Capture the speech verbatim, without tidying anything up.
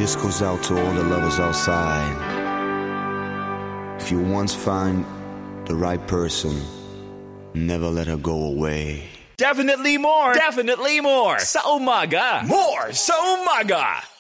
This goes out to all the lovers outside. If you once find the right person, never let her go away. Definitely more. Definitely more. Sa umaga. More sa umaga.